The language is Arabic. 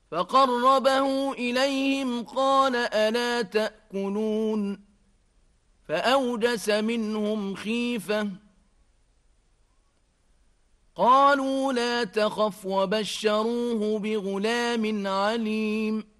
فقربه إليهم قال ألا تأكلون فأوجس منهم خيفة قالوا لا تخف وبشروه بغلام عليم